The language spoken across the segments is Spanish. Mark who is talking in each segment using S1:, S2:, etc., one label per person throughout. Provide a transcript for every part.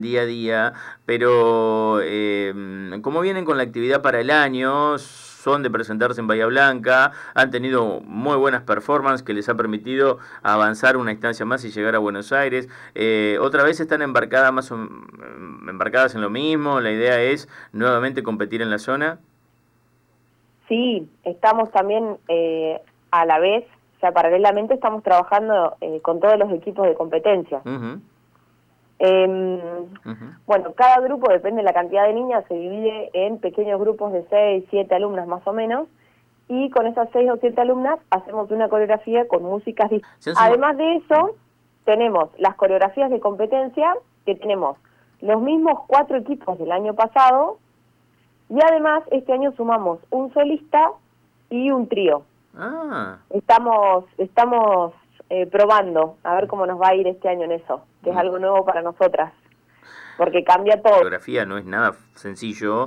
S1: día a día, pero como vienen con la actividad para el año, son de presentarse en Bahía Blanca, han tenido muy buenas performances que les ha permitido avanzar una instancia más y llegar a Buenos Aires. Otra vez están embarcadas en lo mismo, la idea es nuevamente competir en la zona.
S2: Sí, estamos también a la vez, o sea, paralelamente estamos trabajando con todos los equipos de competencia.
S1: Uh-huh. Uh-huh.
S2: Bueno, cada grupo, depende de la cantidad de niñas, se divide en pequeños grupos de 6, 7 alumnas más o menos, y con esas 6 o 7 alumnas hacemos una coreografía con músicas distintas. Además de eso, tenemos las coreografías de competencia, que tenemos los mismos 4 equipos del año pasado, y además este año sumamos un solista y un trío.
S1: Ah.
S2: Estamos probando a ver cómo nos va a ir este año en eso, que es algo nuevo para nosotras, porque cambia todo.
S1: La coreografía no es nada sencillo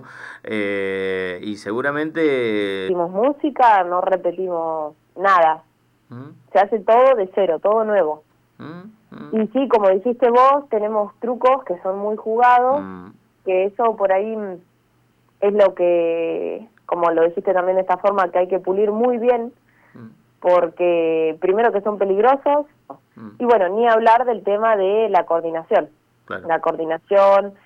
S1: y seguramente...
S2: Repetimos música, no repetimos nada. Se hace todo de cero, todo nuevo. Y sí, como dijiste vos, tenemos trucos que son muy jugados, que eso por ahí es lo que, como lo dijiste también de esta forma, que hay que pulir muy bien, porque primero que son peligrosos, y bueno, ni hablar del tema de la coordinación. Claro. La coordinación,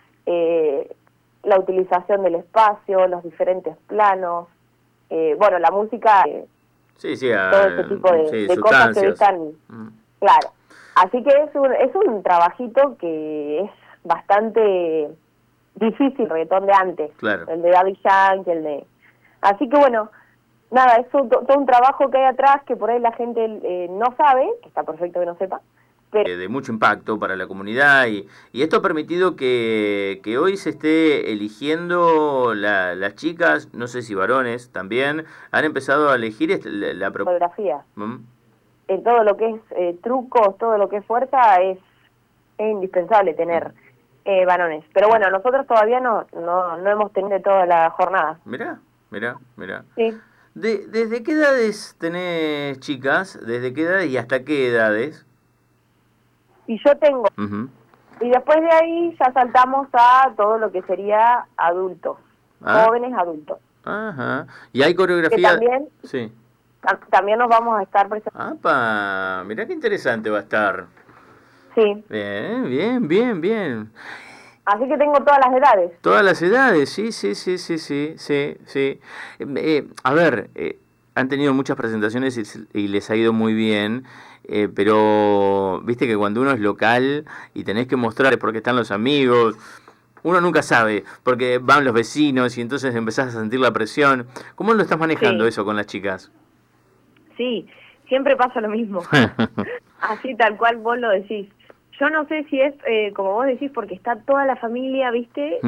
S2: la utilización del espacio, los diferentes planos, bueno, la música,
S1: sí,
S2: todo ese tipo de cosas que están, claro. Así que es un trabajito que es bastante difícil, el reggaetón de antes,
S1: claro.
S2: El de Daddy Yankee, el de... Así que bueno, nada, es todo un trabajo que hay atrás que por ahí la gente no sabe, que está perfecto que no sepa, pero...
S1: de mucho impacto para la comunidad y esto ha permitido que hoy se esté eligiendo las chicas, no sé si varones también, han empezado a elegir la
S2: coreografía. En todo lo que es trucos, todo lo que es fuerza, es indispensable tener varones. Pero bueno, nosotros todavía no hemos tenido toda la jornada.
S1: Mirá.
S2: Sí.
S1: ¿Desde qué edades tenés chicas? ¿Desde qué edades y hasta qué edades?
S2: Y yo tengo. Y después de ahí ya saltamos a todo lo que sería adultos, jóvenes adultos.
S1: Ajá. ¿Y hay coreografía?
S2: Que también,
S1: sí.
S2: También nos vamos a estar presentando.
S1: ¡Apa! Mirá qué interesante va a estar.
S2: Sí.
S1: Bien.
S2: Así que tengo todas las edades.
S1: Todas las edades, sí. A ver, han tenido muchas presentaciones y les ha ido muy bien, pero viste que cuando uno es local y tenés que mostrar porque están los amigos, uno nunca sabe, porque van los vecinos y entonces empezás a sentir la presión. ¿Cómo lo estás manejando eso con las chicas?
S2: Sí, siempre pasa lo mismo. Así tal cual vos lo decís. Yo no sé si es, como vos decís, porque está toda la familia, ¿viste?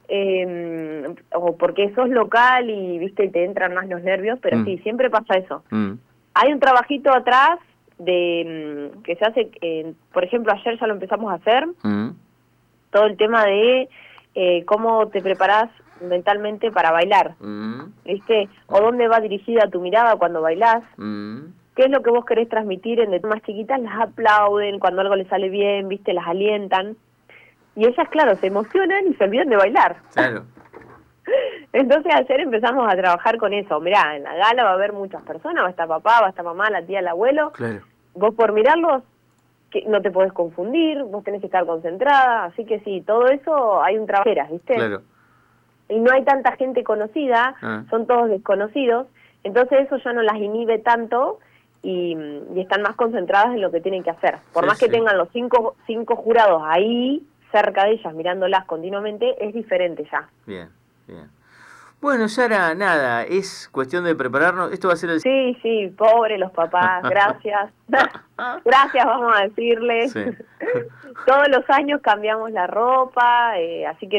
S2: O porque sos local y, ¿viste? Te entran más los nervios, pero sí, siempre pasa eso. Hay un trabajito atrás que se hace, por ejemplo, ayer ya lo empezamos a hacer, todo el tema de cómo te preparás mentalmente para bailar, ¿viste? O dónde va dirigida tu mirada cuando bailás. ¿Qué es lo que vos querés transmitir? En más chiquitas las aplauden, cuando algo les sale bien, ¿viste? Las alientan. Y ellas, claro, se emocionan y se olvidan de bailar.
S1: Claro.
S2: Entonces ayer empezamos a trabajar con eso. Mirá, en la gala va a haber muchas personas, va a estar papá, va a estar mamá, la tía, el abuelo.
S1: Claro.
S2: Vos por mirarlos que no te podés confundir, vos tenés que estar concentrada. Así que sí, todo eso hay un trabajo, ¿viste?
S1: Claro.
S2: Y no hay tanta gente conocida, son todos desconocidos. Entonces eso ya no las inhibe tanto y están más concentradas en lo que tienen que hacer. Por más que tengan los cinco jurados ahí, cerca de ellas, mirándolas continuamente, es diferente ya.
S1: Bien. Bueno, Sara, nada, es cuestión de prepararnos. Esto va a ser el...
S2: Sí, pobre los papás, gracias. Gracias, vamos a decirles. Todos los años cambiamos la ropa, así que